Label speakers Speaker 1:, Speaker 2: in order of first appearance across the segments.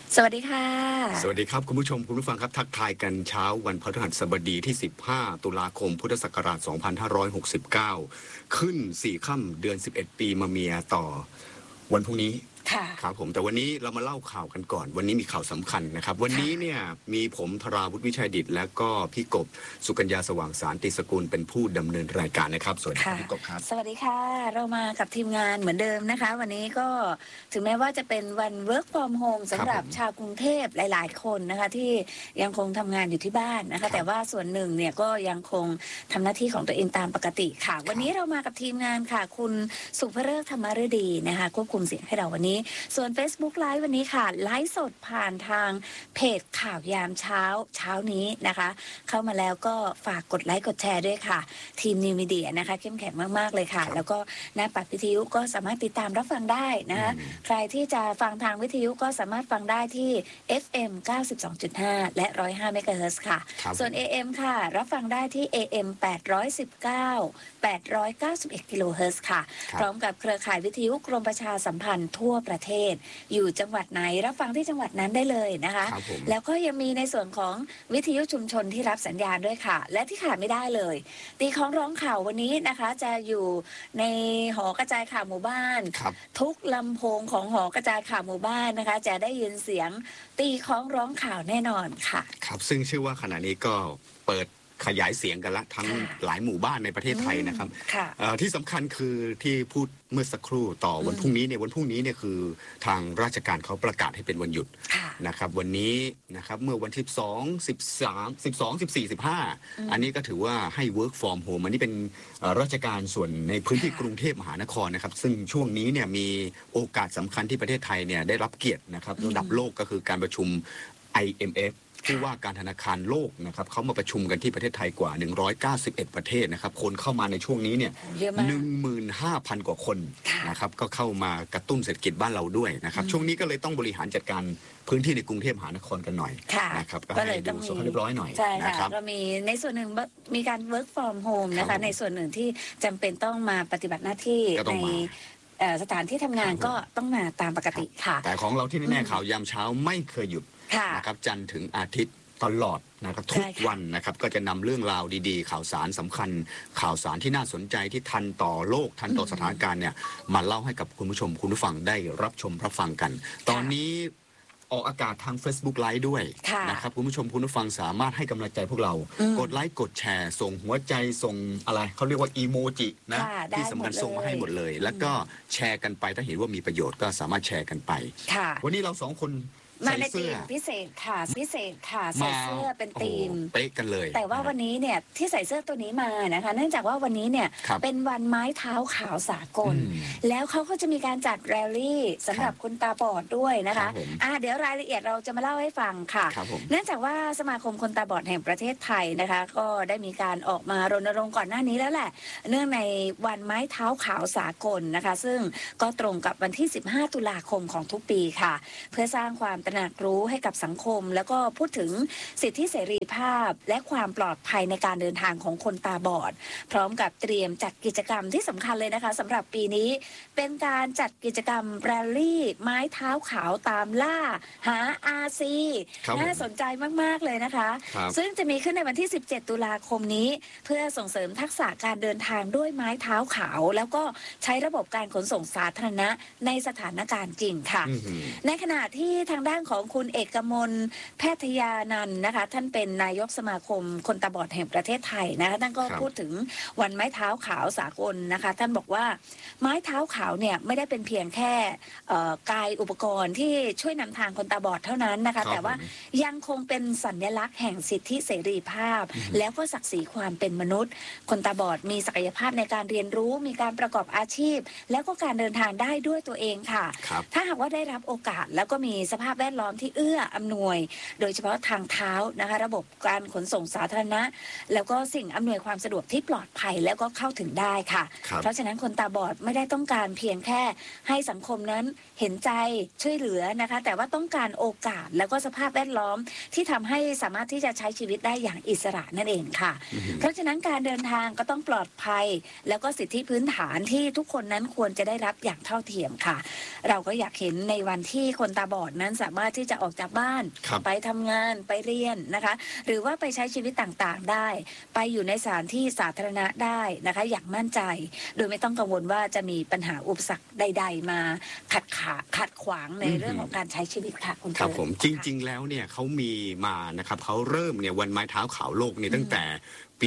Speaker 1: สวัสดีค่ะ
Speaker 2: สวัสดีครับคุณผู้ชมคุณผู้ฟังครับทักทายกันเช้าวันพฤหัสบดีที่15ตุลาคมพุทธศักราช2569ขึ้น4ค่ำเดือน11ปีมะเมียต่อวันพรุ่งนี้ครับผมแต่วันนี้เรามาเล่าข่าวกันก่อนวันนี้มีข่าวสำคัญนะครับวันนี้เนี่ยมีผมธราวุฒิวิชัยดิษฐ์และก็พี่กบสุกัญญาสว่างสารติสกุลเป็นผู้ดำเนินรายการนะครับสวัสดีครับพี่กบครับ
Speaker 1: สวัสดีค่ะเรามากับทีมงานเหมือนเดิมนะคะวันนี้ก็ถึงแม้ว่าจะเป็นวัน work from home สำหรับชาวกรุงเทพหลายๆคนนะคะที่ยังคงทำงานอยู่ที่บ้านนะคะแต่ว่าส่วนหนึ่งเนี่ยก็ยังคงทำหน้าที่ของตัวเองตามปกติค่ะวันนี้เรามากับทีมงานค่ะคุณสุภฤกษ์ธรรมฤดีนะคะควบคุมเสียงให้เราวันนี้ส่วน Facebook Live วันนี้ค่ะไลฟ์สดผ่านทางเพจข่าวยามเช้านี้นะคะเข้ามาแล้วก็ฝากกดไลค์กดแชร์ด้วยค่ะทีมนิวมีเดียนะคะเข้มแข็งมากๆเลยค่ะแล้วก็หน้าปัดวิทยุก็สามารถติดตามรับฟังได้นะคะใครที่จะฟังทางวิทยุก็สามารถฟังได้ที่ FM 92.5 และ 105 เมกะเฮิรตซ์ค่ะส่วน AM ค่ะรับฟังได้ที่ AM 819 891 กิโลเฮิรตซ์ค่ะพร้อมกับเครือข่ายวิทยุกรมประชาสัมพันธ์ทั่วประเทศอยู่จังหวัดไหนรับฟังที่จังหวัดนั้นได้เลยนะคะแล้วก็ยังมีในส่วนของวิทยุชุมชนที่รับสัญญาณด้วยค่ะและที่ขาดไม่ได้เลยตีของร้องข่าววันนี้นะคะจะอยู่ในหอกระจายข่าวหมู่บ้านทุกลำโพงของหอกระจายข่าวหมู่บ้านนะคะจะได้ยินเสียงตีของร้องข่าวแน่นอนค่ะ
Speaker 2: ครับซึ่งเชื่อว่าขณะนี้ก็เปิดขยายเสียงกันละทั้งหลายหมู่บ้านในประเทศไทยนะครับที่สำคัญคือที่พูดเมื่อสักครู่ต่อวันพรุ่งนี้เนี่ยวันพรุ่งนี้เนี่ยคือทางราชการเขาประกาศให้เป็นวันหยุดนะครับวันนี้นะครับเมื่อวันที่12 13 12 14 15อันนี้ก็ถือว่าให้ work from home อันนี้เป็นราชการส่วนในพื้นที่กรุงเทพมหานครนะครับซึ่งช่วงนี้เนี่ยมีโอกาสสำคัญที่ประเทศไทยเนี่ยได้รับเกียรตินะครับระดับโลกก็คือการประชุม IMFผู้ว่าการธนาคารโลกนะครับเขามาประชุมกันที่ประเทศไทยกว่า191ประเทศนะครับคนเข้ามาในช่วงนี้เนี่ย 15,000 กว่าคนนะครับก็เข้ามากระตุ้นเศรษฐกิจบ้านเราด้วยนะครับช่วงนี้ก็เลยต้องบริหารจัดการพื้นที่ในกรุงเทพมหานครกันหน่อยนะครับก็ให้ดูสภาพเรียบร้อยหน่อย
Speaker 1: นะครับก็มีในส่วนหนึ่งมีการ work from home นะคะในส่วนหนึ่งที่จำเป็นต้องมาปฏิบัติหน้าที่ในสถานที่ทำงานก็ต้องมาตามปกติค่ะ
Speaker 2: แต่ของเราที่แน่ๆข่าวยามเช้าไม่เคยหยุดนะครับจันทร์ถึงอาทิตย์ตลอดนะครับทุกวันนะครับก็จะนำเรื่องราวดีๆข่าวสารสำคัญข่าวสารที่น่าสนใจที่ทันต่อโลกทันต่อสถานการณ์เนี่ยมาเล่าให้กับคุณผู้ชมคุณผู้ฟังได้รับชมรับฟังกันตอนนี้ออกอากาศทาง Facebook Live ด้วยนะครับคุณผู้ชมคุณผู้ฟังสามารถให้กำลังใจพวกเรากดไลค์กดแชร์ส่งหัวใจส่งอะไรเขาเรียกว่าอีโมจินะที่สำคัญส่งมาให้หมดเลยแล้วก็แชร์กันไปถ้าเห็นว่ามีประโยชน์ก็สามารถแชร์กันไปวันนี้เราสองคน
Speaker 1: มาในธีมพิเศษค่ะใส่เสื้อเป็นธีม
Speaker 2: เป๊ะกันเลย
Speaker 1: แต่ว่าวันนี้เนี่ยที่ใส่เสื้อตัวนี้มานะคะเนื่องจากว่าวันนี้เนี่ยเป็นวันไม้เท้าขาวสากลแล้วเขาก็จะมีการจัดแรลลี่สำหรับคนตาบอดด้วยนะคะเดี๋ยวรายละเอียดเราจะมาเล่าให้ฟังค่ะเนื่องจากว่าสมาคมคนตาบอดแห่งประเทศไทยนะคะก็ได้มีการออกมารณรงค์ก่อนหน้านี้แล้วแหละเนื่องในวันไม้เท้าขาวสากลนะคะซึ่งก็ตรงกับวันที่15ตุลาคมของทุกปีค่ะเพื่อสร้างความตระหนักรู้ให้กับสังคมแล้วก็พูดถึงสิทธิเสรีภาพและความปลอดภัยในการเดินทางของคนตาบอดพร้อมกับเตรียมจัดกิจกรรมที่สำคัญเลยนะคะสำหรับปีนี้เป็นการจัดกิจกรรมแรลลี่ไม้เท้าขาวตามล่าหาอาซีน่าสนใจมากๆเลยนะคะซึ่งจะมีขึ้นในวันที่17ตุลาคมนี้เพื่อส่งเสริมทักษะการเดินทางด้วยไม้เท้าขาวแล้วก็ใช้ระบบการขนส่งสาธารณะในสถานการณ์จริงค่ะในขณะที่ทางด้านของคุณเอกมลแพทยานันท์นะคะท่านเป็นนายกสมาคมคนตาบอดแห่งประเทศไทยนะคะท่านก็พูดถึงวันไม้เท้าขาวสากลนะคะท่านบอกว่าไม้เท้าขาวเนี่ยไม่ได้เป็นเพียงแค่กายอุปกรณ์ที่ช่วยนำทางคนตาบอดเท่านั้นนะคะแต่ว่ายังคงเป็นสัญลักษณ์แห่งสิทธิเสรีภาพแล้วก็ศักดิ์ศรีความเป็นมนุษย์คนตาบอดมีศักยภาพในการเรียนรู้มีการประกอบอาชีพแล้วก็การเดินทางได้ด้วยตัวเองค่ะถ้าหากว่าได้รับโอกาสแล้วก็มีสภาพแวดล้อมที่เอื้ออำนวยโดยเฉพาะทางเท้านะคะระบบการขนส่งสาธารณะแล้วก็สิ่งอำนวยความสะดวกที่ปลอดภัยแล้วก็เข้าถึงได้ค่ะเพราะฉะนั้นคนตาบอดไม่ได้ต้องการเพียงแค่ให้สังคมนั้นเห็นใจช่วยเหลือนะคะแต่ว่าต้องการโอกาสแล้วก็สภาพแวดล้อมที่ทำให้สามารถที่จะใช้ชีวิตได้อย่างอิสระนั่นเองค่ะเพราะฉะนั้นการเดินทางก็ต้องปลอดภัยแล้วก็สิทธิพื้นฐานที่ทุกคนนั้นควรจะได้รับอย่างเท่าเทียมค่ะเราก็อยากเห็นในวันที่คนตาบอดนั้นสามารถามารถที่จะออกจากบ้านไปทำงานไปเรียนนะคะหรือว่าไปใช้ชีวิตต่างๆได้ไปอยู่ในสถานที่สาธารณะได้นะคะอย่างมั่นใจโดยไม่ต้องกังวลว่าจะมีปัญหาอุปสรรคใดๆมาขัดขวางในเรื่องของการใช้ชีวิตค่ะคุณ
Speaker 2: ครับผมจริงๆแล้วเนี่ยเขามีมานะครับเขาเริ่มเนี่ยวันไม้เท้าขาวโลกเนี่ยตั้งแต่ปี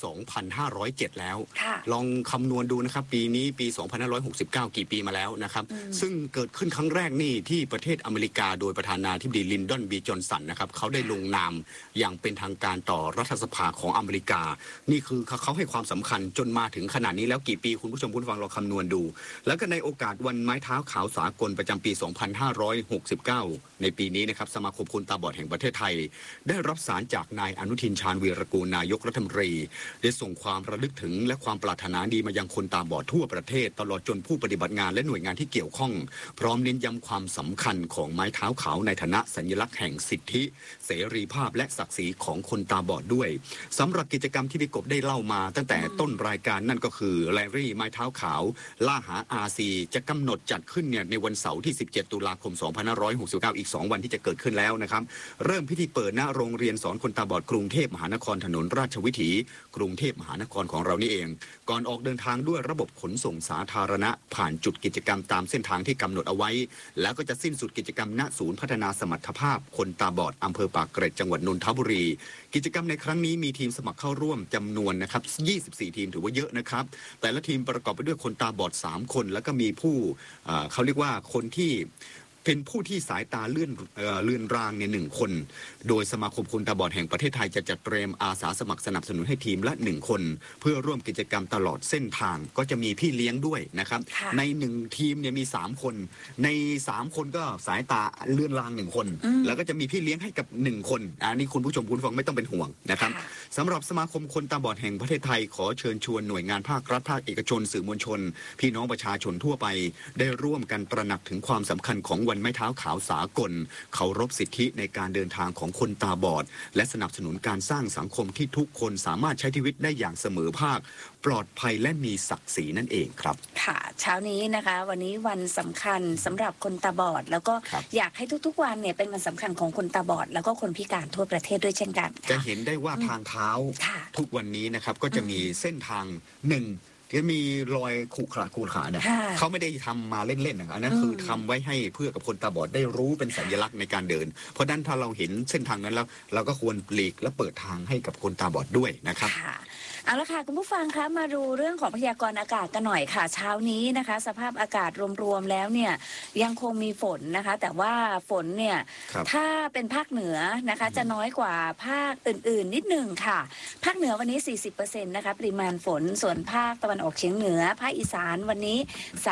Speaker 2: 2507 แล้วลองคำนวณดูนะครับปีนี้ปี 2569 กี่ปีมาแล้วนะครับซึ่งเกิดขึ้นครั้งแรกนี่ที่ประเทศอเมริกาโดยประธานาธิบดีลินดอนบีจอนสันนะครับเขาได้ลงนามอย่างเป็นทางการต่อรัฐสภาของอเมริกานี่คือเขาให้ความสำคัญจนมาถึงขนาดนี้แล้วกี่ปีคุณผู้ชมคุณฟังเราคำนวณดูแล้วก็ในโอกาสวันไม้เท้าขาวสากลประจำปี 2569 ในปีนี้นะครับสมาคมคนตาบอดแห่งประเทศไทยได้รับสารจากนายอนุทินชาญวีรกูลนายกรัฐมนตรีได้ส่งความระลึกถึงและความปรารถนาดีมายังคนตาบอดทั่วประเทศตลอดจนผู้ปฏิบัติงานและหน่วยงานที่เกี่ยวข้องพร้อมเน้นย้ำความสำคัญของไม้เท้าขาวในฐานะสัญลักษณ์แห่งสิทธิเสรีภาพและศักดิ์ศรีของคนตาบอดด้วยสำหรับกิจกรรมที่พี่กบได้เล่ามาตั้งแต่ต้นรายการนั่นก็คือแรลลี่ไม้เท้าขาวล่าหาRCจะกำหนดจัดขึ้นเนี่ยในวันเสาร์ที่ 17 ตุลาคม 2569 อีก 2 วันที่จะเกิดขึ้นแล้วนะครับเริ่มพิธีเปิดณโรงเรียนสอนคนตาบอดกรุงเทพมหานครถนนราชวิถีกรุงเทพมหานครของเรานี่เองก่อนออกเดินทางด้วยระบบขนส่งสาธารณะผ่านจุดกิจกรรมตามเส้นทางที่กำหนดเอาไว้แล้วก็จะสิ้นสุดกิจกรรมณศูนย์พัฒนาสมรรถภาพคนตาบอดอำเภอปากเกร็ดจังหวัดนนทบุรีกิจกรรมในครั้งนี้มีทีมสมัครเข้าร่วมจำนวนนะครับ24 ทีมถือว่าเยอะนะครับแต่ละทีมประกอบไปด้วยคนตาบอด3 คนแล้วก็มีผู้เขาเรียกว่าคนที่เป็นผู้ที่สายตาเลื่อนรางเนี่ย1 คนโดยสมาคมคนตาบอดแห่งประเทศไทยจะจัดเตรียมอาสาสมัครสนับสนุนให้ทีมละ1 คนเพื่อร่วมกิจกรรมตลอดเส้นทางก็จะมีพี่เลี้ยงด้วยนะครับใน1ทีมเนี่ยมี3 คนใน3 คนก็สายตาเลื่อนราง1 คนแล้วก็จะมีพี่เลี้ยงให้กับ1 คนอันนี้คุณผู้ชมคุณฟังไม่ต้องเป็นห่วงนะครับสำหรับสมาคมคนตาบอดแห่งประเทศไทยขอเชิญชวนหน่วยงานภาครัฐภาคเอกชนสื่อมวลชนพี่น้องประชาชนทั่วไปได้ร่วมกันตระหนักถึงความสำคัญของวันไม้เท้าขาวสากลเคารพสิทธิในการเดินทางของคนตาบอดและสนับสนุนการสร้างสังคมที่ทุกคนสามารถใช้ชีวิตได้อย่างเสมอภาคปลอดภัยและมีศักดิ์ศรีนั่นเองครับ
Speaker 1: ค่ะเช้านี้นะคะวันนี้วันสำคัญสำหรับคนตาบอดแล้วก็อยากให้ทุกๆวันเนี่ยเป็นวันสำคัญของคนตาบอดแล้วก็คนพิการทั่วประเทศด้วยเช่นกัน
Speaker 2: จะเห็นได้ว่าทางเท้าทุกวันนี้นะครับก็จะมีเส้นทาง1ที่มีรอยขรุขระเนี่ยเขาไม่ได้ทำมาเล่นๆนะอันนั้นคือทำไว้ให้เพื่อกับคนตาบอดได้รู้เป็นสัญลักษณ์ในการเดินเพราะนั้นถ้าเราเห็นเส้นทางนั้นแล้วเราก็ควรหลีกและเปิดทางให้กับคนตาบอดด้วยนะครับ
Speaker 1: เอาละค่ะคุณผู้ฟังคะมาดูเรื่องของพยากรณ์อากาศกันหน่อยค่ะเช้านี้นะคะสภาพอากาศรวมๆแล้วเนี่ยยังคงมีฝนนะคะแต่ว่าฝนเนี่ยถ้าเป็นภาคเหนือนะคะจะน้อยกว่าภาคอื่นๆนิดหนึ่งค่ะภาคเหนือวันนี้ 40% นะคะปริมาณฝนส่วนภาคตะวันออกเฉียงเหนือภาคอีสานวันนี้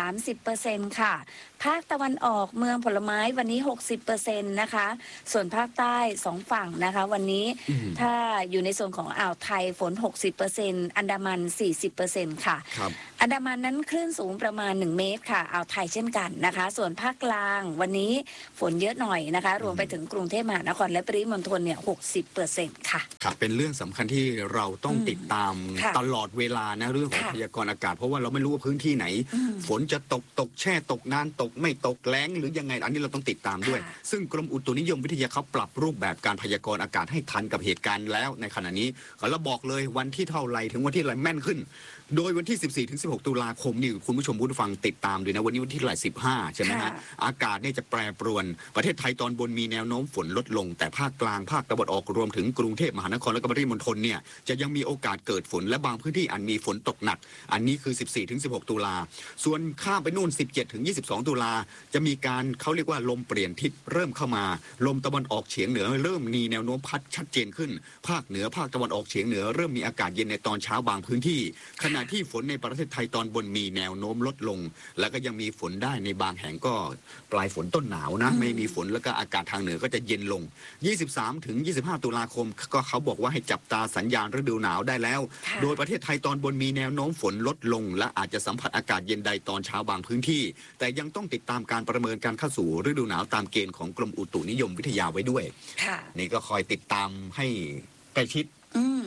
Speaker 1: 30% ค่ะภาคตะวันออกเมืองผลไม้วันนี้ 60% นะคะส่วนภาคใต้2 ฝั่งนะคะวันนี้ถ้าอยู่ในส่วนของอ่าวไทยฝน 60% อันดามัน 40% ค่ะอันดามันนั้นคลื่นสูงประมาณ1 เมตรค่ะอ่าวไทยเช่นกันนะคะส่วนภาคกลางวันนี้ฝนเยอะหน่อยนะคะรวมไปถึงกรุงเทพมหานครและปริมณฑลเนี่ย 60% ค่ะ
Speaker 2: ครับเป็นเรื่องสำคัญที่เราต้องติดตามตลอดเวลานะเรื่องของพยากรณ์อากาศเพราะว่าเราไม่รู้ว่าพื้นที่ไหนฝนจะตกแช่ตกนานตกไม่ตกแล้งหรือยังไงอันนี้เราต้องติดตามด้วยซึ่งกรมอุตุนิยมวิทยาเขาปรับรูปแบบการพยากรณ์อากาศให้ทันกับเหตุการณ์แล้วในขณะนี้เราบอกเลยวันที่เท่าไรถึงวันที่อะไรแม่นขึ้นโดยวันที่ 14 ถึง 16 ตุลาคมนี่คุณผู้ชมผู้ฟังติดตามด้วยนะวันนี้วันที่15ใช่ไหมฮะอากาศเนี่ยจะแปรปรวนประเทศไทยตอนบนมีแนวโน้มฝนลดลงแต่ภาคกลางภาคตะวันออกรวมถึงกรุงเทพมหานครและปริมณฑลเนี่ยจะยังมีโอกาสเกิดฝนและบางพื้นที่อาจมีฝนตกหนักอันนี้คือ 14 ถึง 16 ตุลาส่วนข้ามไปนู่น 17 ถึง 22 ตุลาจะมีการเขาเรียกว่าลมเปลี่ยนทิศเริ่มเข้ามาลมตะวันออกเฉียงเหนือเริ่มมีแนวโน้มพัดชัดเจนขึ้นภาคเหนือภาคตะวันออกเฉียงเหนือเริ่มมีอากาศเย็นในตอนเช้าบางพื้นที่ขณะที่ฝนในประเทศไทยตอนบนมีแนวโน้มลดลงแล้วก็ยังมีฝนได้ในบางแห่งก็ปลายฝนต้นหนาวนะไม่มีฝนแล้วก็อากาศทางเหนือก็จะเย็นลง 23 ถึง 25 ตุลาคมก็เขาบอกว่าให้จับตาสัญญาณฤดูหนาวได้แล้วโดยประเทศไทยตอนบนมีแนวโน้มฝนลดลงและอาจจะสัมผัสอากาศเย็นใดตอนเช้าบางพื้นที่แต่ยังต้องติดตามการประเมินการเข้าสู่ฤดูหนาวตามเกณฑ์ของกรมอุตุนิยมวิทยาไว้ด้วยนี่ก็คอยติดตามให้ใกล้ชิด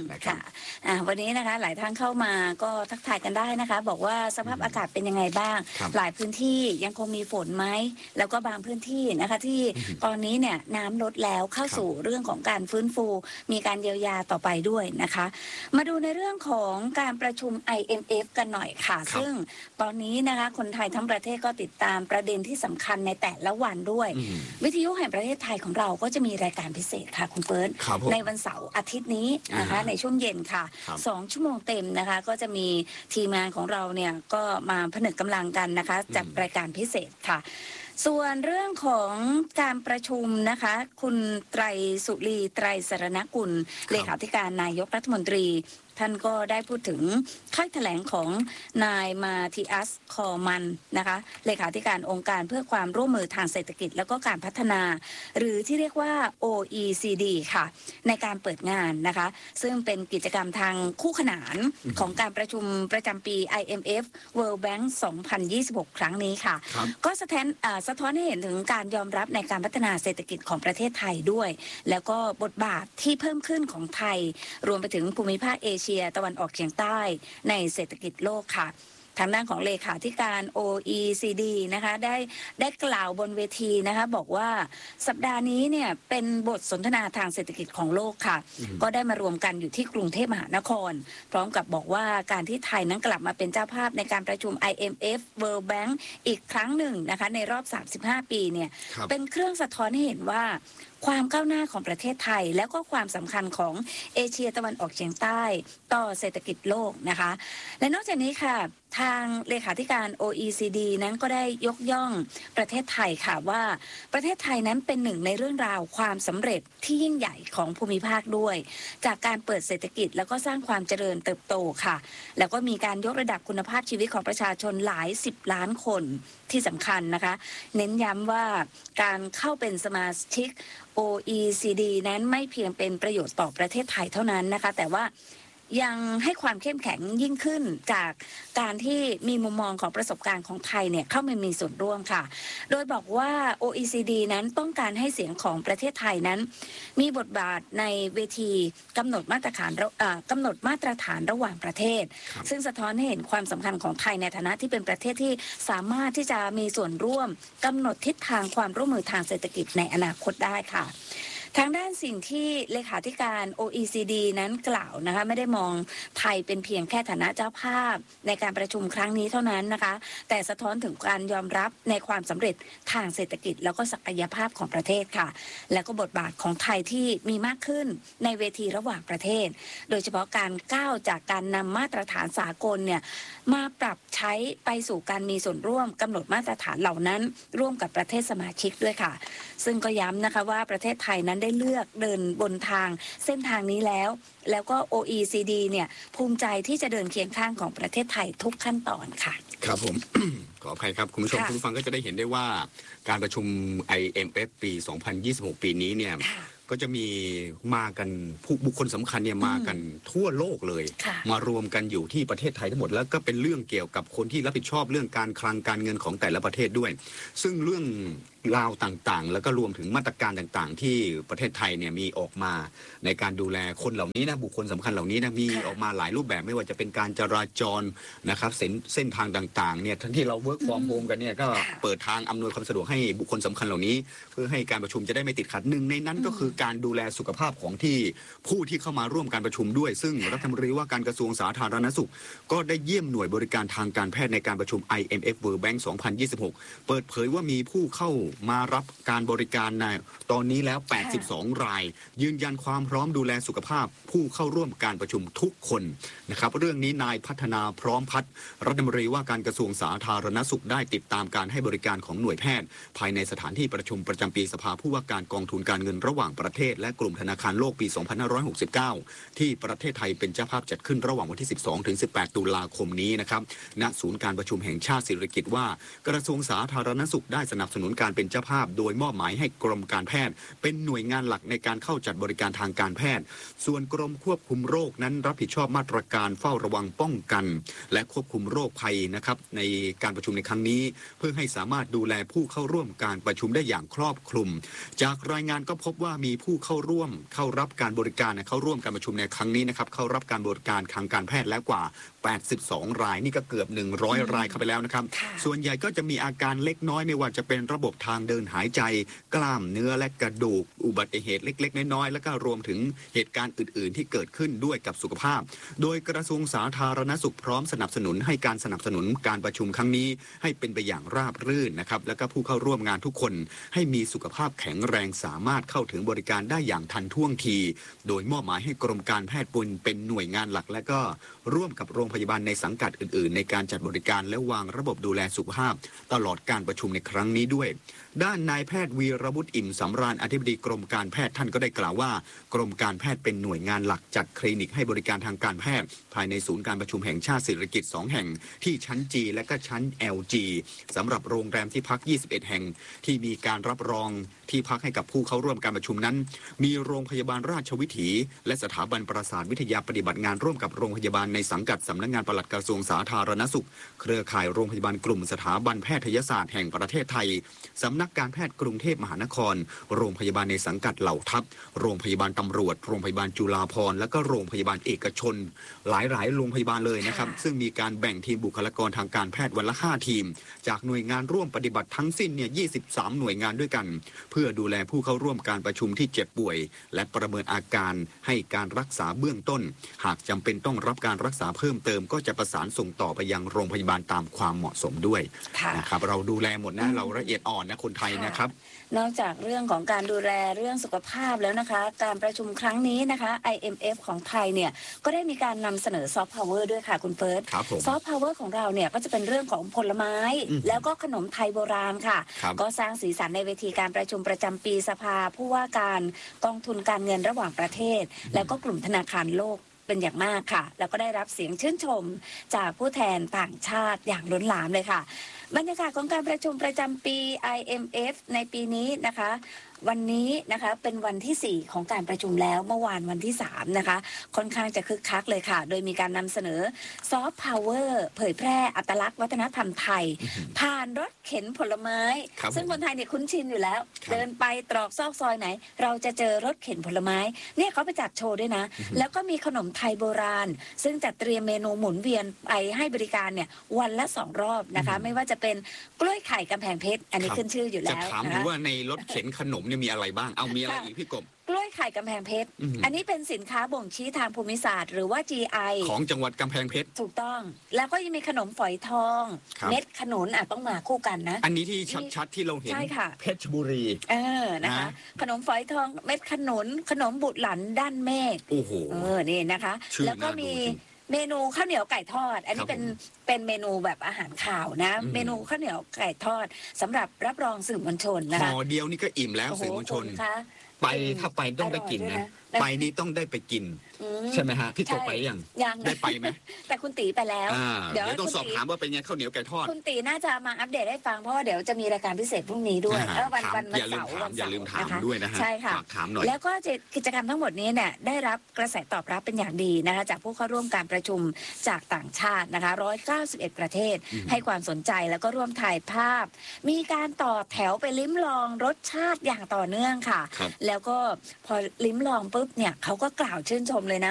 Speaker 2: นะครับ
Speaker 1: วันนี้นะคะหลายท่านเข้ามาก็ทักทายกันได้นะคะบอกว่าสภาพอากาศเป็นยังไงบ้างหลายพื้นที่ยังคงมีฝนไหมแล้วก็บางพื้นที่นะคะที่ตอนนี้เนี่ยน้ำลดแล้วเข้าสู่เรื่องของการฟื้นฟูมีการเยียวยาต่อไปด้วยนะคะมาดูในเรื่องของการประชุม IMF กันหน่อยค่ะซึ่งตอนนี้นะคะคนไทยทั้งประเทศก็ติดตามประเด็นที่สำคัญในแต่ละวันด้วยวิทยุแห่งประเทศไทยของเราก็จะมีรายการพิเศษค่ะคุณเฟิร์สในวันเสาร์อาทิตย์นี้นะคะในช่วงเย็นค่ะ2 ชั่วโมงเต็มนะคะก็จะมีทีมงานของเราเนี่ยก็มาผนึกกำลังกันนะคะจัดรายการพิเศษค่ะส่วนเรื่องของการประชุมนะคะคุณไตรสุรีไตรสรณกุลเลขาธิการนายกรัฐมนตรีท่านก็ได้พูดถึงค่ายแถลงของนายมาธิอัสคอมันนะคะเลขาธิการองค์การเพื่อความร่วมมือทางเศรษฐกิจและก็การพัฒนาหรือที่เรียกว่า OECD ค่ะในการเปิดงานนะคะซึ่งเป็นกิจกรรมทางคู่ขนานของการประชุมประจำปี IMF World Bank 2026 ครั้งนี้ค่ะก็สะท้อนให้เห็นถึงการยอมรับในการพัฒนาเศรษฐกิจของประเทศไทยด้วยแล้วก็บทบาทที่เพิ่มขึ้นของไทยรวมไปถึงภูมิภาคเอเชียตะวันออกเฉียงใต้ในเศรษฐกิจโลกค่ะทางด้านของเลขาธิการ OECD นะคะได้กล่าวบนเวทีนะคะบอกว่าสัปดาห์นี้เนี่ยเป็นบทสนทนาทางเศรษฐกิจของโลกค่ะก็ได้มารวมกันอยู่ที่กรุงเทพมหานครพร้อมกับบอกว่าการที่ไทยนั้นกลับมาเป็นเจ้าภาพในการประชุม IMF World Bank อีกครั้งหนึ่งนะคะในรอบ35 ปีเนี่ยเป็นเครื่องสะท้อนให้เห็นว่าความก้าวหน้าของประเทศไทยแล้วก็ความสำคัญของเอเชียตะวันออกเฉียงใต้ต่อเศรษฐกิจโลกนะคะและนอกจากนี้ค่ะทางเลขาธิการ OECD นั้นก็ได้ยกย่องประเทศไทยค่ะว่าประเทศไทยนั้นเป็นหนึ่งในเรื่องราวความสำเร็จที่ยิ่งใหญ่ของภูมิภาคด้วยจากการเปิดเศรษฐกิจแล้วก็สร้างความเจริญเติบโตค่ะแล้วก็มีการยกระดับคุณภาพชีวิตของประชาชนหลาย10 ล้านคนที่สำคัญนะคะเน้นย้ำว่าการเข้าเป็นสมาชิก OECD นั้นไม่เพียงเป็นประโยชน์ต่อประเทศไทยเท่านั้นนะคะแต่ว่ายังให้ความเข้มแข็งยิ่งขึ้นจากการที่มีมุมมองของประสบการณ์ของไทยเนี่ยเข้ามามีส่วนร่วมค่ะโดยบอกว่า OECD นั้นต้องการให้เสียงของประเทศไทยนั้นมีบทบาทในเวทีกำหนดมาตรฐานระหว่างประเทศซึ่งสะท้อนให้เห็นความสำคัญของไทยในฐานะที่เป็นประเทศที่สามารถที่จะมีส่วนร่วมกำหนดทิศทางความร่วมมือทางเศรษฐกิจในอนาคตได้ค่ะทางด้านสิ่งที่เลขาธิการ OECD นั้นกล่าวนะคะไม่ได้มองไทยเป็นเพียงแค่ฐานะเจ้าภาพในการประชุมครั้งนี้เท่านั้นนะคะแต่สะท้อนถึงการยอมรับในความสำเร็จทางเศรษฐกิจแล้วก็ศักยภาพของประเทศค่ะและก็บทบาทของไทยที่มีมากขึ้นในเวทีระหว่างประเทศโดยเฉพาะการก้าวจากการนำมาตรฐานสากลเนี่ยมาปรับใช้ไปสู่การมีส่วนร่วมกำหนดมาตรฐานเหล่านั้นร่วมกับประเทศสมาชิกด้วยค่ะซึ่งก็ย้ำนะคะว่าประเทศไทยนั้นได้เลือกเดินบนทางเส้นทางนี้แล้วก็ OECD เนี่ยภูมิใจที่จะเดินเคียงข้างของประเทศไทยทุกขั้นตอนค่ะ
Speaker 2: ครับผม ขออภัยครับคุณผู้ชมคุณผู้ฟังก็จะได้เห็นได้ว่าการประชุม IMF ปี 2026 ปีนี้เนี่ยก็จะมีมากันบุคคลสำคัญเนี่ยมากันทั่วโลกเลยมารวมกันอยู่ที่ประเทศไทยทั้งหมดแล้วก็เป็นเรื่องเกี่ยวกับคนที่รับผิดชอบเรื่องการคลังการเงินของแต่ละประเทศด้วยซึ่งเรื่องราวต่างๆแล้วก็รวมถึงมาตรการต่างๆที่ประเทศไทยเนี่ยมีออกมาในการดูแลคนเหล่านี้นะบุคคลสำคัญเหล่านี้นะมีออกมาหลายรูปแบบไม่ว่าจะเป็นการจราจรนะครับเส้นทางต่างๆเนี่ยทั้งที่เรา work from home กันเนี่ยก็เปิดทางอำนวยความสะดวกให้บุคคลสำคัญเหล่านี้เพื่อให้การประชุมจะได้ไม่ติดขัดหนึ่งในนั้นก็คือการดูแลสุขภาพของผู้ที่เข้ามาร่วมการประชุมด้วยซึ่งรัฐมนตรีว่าการกระทรวงสาธารณสุขก็ได้เยี่ยมหน่วยบริการทางการแพทย์ในการประชุม IMF World Bank 2026 เปิดเผยว่ามีผู้เข้ามารับการบริการในตอนนี้แล้ว82 รายยืนยันความพร้อมดูแลสุขภาพผู้เข้าร่วมการประชุมทุกคนนะครับเรื่องนี้นายพัฒนาพร้อมพัฒน์รัฐมนตรีว่าการกระทรวงสาธารณสุขได้ติดตามการให้บริการของหน่วยแพทย์ภายในสถานที่ประชุมประจำปีสภาผู้ว่าการกองทุนการเงินระหว่างประเทศและกลุ่มธนาคารโลกปี 2569 ที่ประเทศไทยเป็นเจ้าภาพจัดขึ้นระหว่างวันที่ 12 ถึง 18 ตุลาคมนี้นะครับณศูนย์การประชุมแห่งชาติสิริกิติ์ว่ากระทรวงสาธารณสุขได้สนับสนุนการเป็นเจ้าภาพโดยมอบหมายให้กรมการแพทย์เป็นหน่วยงานหลักในการเข้าจัดบริการทางการแพทย์ส่วนกรมมควบคุมโรคนั้นรับผิดชอบมาตรการเฝ้าระวังป้องกันและควบคุมโรคภัยนะครับในการประชุมในครั้งนี้เพื่อให้สามารถดูแลผู้เข้าร่วมการประชุมได้อย่างครอบคลุมจากรายงานก็พบว่ามีผู้เข้ารับการบริการเข้าร่วมการประชุมในครั้งนี้นะครับเข้ารับการบริการทางการแพทย์แล้วกว่า82 รายนี่ก็เกือบ100 รายเข้าไปแล้วนะครับส่วนใหญ่ก็จะมีอาการเล็กน้อยไม่ว่าจะเป็นระบบทางเดินหายใจกล้ามเนื้อและกระดูกอุบัติเหตุเล็กๆน้อยๆแล้วก็รวมถึงเหตุการณ์อื่นๆที่เกิดขึ้นด้วยกับสุขภาพโดยกระทรวงสาธารณสุขพร้อมสนับสนุนให้การสนับสนุนการประชุมครั้งนี้ให้เป็นไปอย่างราบรื่นนะครับแล้วก็ผู้เข้าร่วมงานทุกคนให้มีสุขภาพแข็งแรงสามารถเข้าถึงบริการได้อย่างทันท่วงทีโดยมอบหมายให้กรมการแพทย์เป็นหน่วยงานหลักและก็ร่วมกับโรงพยาบาลในสังกัดอื่นๆในการจัดบริการและวางระบบดูแลสุขภาพตลอดการประชุมในครั้งนี้ด้วยด้านนายแพทย์วีรวุฒิอิ่มสำราญอธิบดีกรมการแพทย์ท่านก็ได้กล่าวว่ากรมการแพทย์เป็นหน่วยงานหลักจัดคลินิกให้บริการทางการแพทย์ภายในศูนย์การประชุมแห่งชาติสิริกิติ์2 แห่งที่ชั้น G และก็ชั้น LG สำหรับโรงแรมที่พัก21 แห่งที่มีการรับรองที่พักให้กับผู้เข้าร่วมการประชุมนั้นมีโรงพยาบาลราชวิถีและสถาบันประสาทวิทยาปฏิบัติงานร่วมกับโรงพยาบาลในสังกัดสำนักงานปลัดกระทรวงสาธารณสุขเครือข่ายโรงพยาบาลกลุ่มสถาบันแพทยศาสตร์แห่งประเทศไทยสำนักการแพทย์กรุงเทพมหานครโรงพยาบาลในสังกัดเหล่าทัพโรงพยาบาลตำรวจโรงพยาบาลจุฬาภรณ์และก็โรงพยาบาลเอกชนหลายๆโรงพยาบาลเลยนะครับซึ่งมีการแบ่งทีมบุคลากรทางการแพทย์วันละ5 ทีมจากหน่วยงานร่วมปฏิบัติทั้งสิ้น23 หน่วยงานด้วยกันเพื่อดูแลผู้เข้าร่วมการประชุมที่เจ็บป่วยและประเมินอาการให้การรักษาเบื้องต้นหากจำเป็นต้องรับการรักษาเพิ่มเติมก็จะประสานส่งต่อไปยังโรงพยาบาลตามความเหมาะสมด้วยนะครับเราดูแลหมดนะเราละเอียดอ่อนนะคนไทยนะครับ
Speaker 1: นอกจากเรื่องของการดูแลเรื่องสุขภาพแล้วนะคะการประชุมครั้งนี้นะคะ IMF ของไทยเนี่ยก็ได้มีการนำเสนอซอฟต์พาวเวอร์ด้วยค่ะคุณเฟิร์สซอฟต์พาวเวอร์ของเราเนี่ยก็จะเป็นเรื่องของผลไม้แล้วก็ขนมไทยโบราณค่ะก็สร้างสีสันในเวทีการประชุมประจำปีสภาผู้ว่าการกองทุนการเงินระหว่างประเทศแล้วก็กลุ่มธนาคารโลกเป็นอย่างมากค่ะแล้วก็ได้รับเสียงชื่นชมจากผู้แทนต่างชาติอย่างล้นหลามเลยค่ะบรรยากาศของการประชุมประจำปี IMF ในปีนี้นะคะวันนี้นะคะเป็นวันที่ 4 ของการประชุมแล้วเมื่อวานวันที่ 3 นะคะค่อนข้างจะคึกคักเลยค่ะโดยมีการนำเสนอซอฟต์พาวเวอร์เผยแพร่อัตลักษณ์วัฒนธรรมไทยผ่านรถเข็นผลไม้ซึ่งคนไทยเนี่ยคุ้นชินอยู่แล้วเดินไปตรอกซอกซอยไหนเราจะเจอรถเข็นผลไม้เนี่ยเขาไปจัดโชว์ด้วยนะแล้วก็มีขนมไทยโบราณซึ่งจัดเตรียมเมนูหมุนเวียนไปให้บริการเนี่ยวันละ 2 รอบนะคะไม่ว่าจะเป็นกล้วยไข่กำแพงเพชรอันนี้ขึ้นชื่ออยู่แล้ว
Speaker 2: จะถามดูว่าในรถเข็นขนมเนี่ยมีอะไรบ้างเอามีอะไรอีกพี่กบ
Speaker 1: กล้วยไข่กำแพงเพชรอันนี้เป็นสินค้าบ่งชี้ทางภูมิศาสตร์หรือว่า GI
Speaker 2: ของจังหวัดกำแพงเพชรถู
Speaker 1: กต้องแล้วก็ยังมีขนมฝอยทองเม็ดขนุนต้องมาคู่กันนะ
Speaker 2: อันนี้ที่ชัดๆที่เราเห็นเพชรบุรี
Speaker 1: นะคะขนมฝอยทองเม็ดขนุนขนมบุตรหลันด้านเมฆ
Speaker 2: โอ้โห
Speaker 1: นี่นะคะแล้วก็มีเมนูข้าวเหนียวไก่ทอดอันนี้เป็นเมนูแบบอาหารข่าวนะเมนูข้าวเหนียวไก่ทอดสำหรับรับรองสื่อมวลชนนะคะ
Speaker 2: ห่อเดียวนี่ก็อิ่มแล้วสื่อมวลชนไปถ้าไปต้องได้กินนะไปนี่ต้องได้ไปกินใช่ไหมฮะพี่กบไปยังได้ไปไหม
Speaker 1: แต่คุณตีไปแล้ว
Speaker 2: เดี๋ยวต้องสอบถามว่าเป็นไงข้าวเหนียวไก่ทอด
Speaker 1: คุณตีน่าจะมาอัปเดตให้ฟังเพราะว่าเดี๋ยวจะมีรายการพิเศษพรุ่งนี้ด้วยวันเสาร์
Speaker 2: อย่าลืมถามด้วยนะฮะ
Speaker 1: ใช่ค่ะ
Speaker 2: ถามหน่อย
Speaker 1: แล้วก็กิจกรรมทั้งหมดนี้เนี่ยได้รับกระแสตอบรับเป็นอย่างดีนะคะจากผู้เข้าร่วมการประชุมจากต่างชาตินะคะ191 ประเทศให้ความสนใจแล้วก็ร่วมถ่ายภาพมีการต่อแถวไปลิ้มลองรสชาติอย่างต่อเนื่องค่ะแล้วก็พอลิ้มลองปุ๊บเนี่ยเขาก็กล่าวชื่นชมเลยนะ